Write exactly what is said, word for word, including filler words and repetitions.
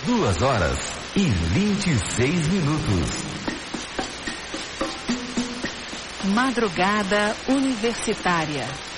Duas horas e vinte e seis minutos. Madrugada Universitária.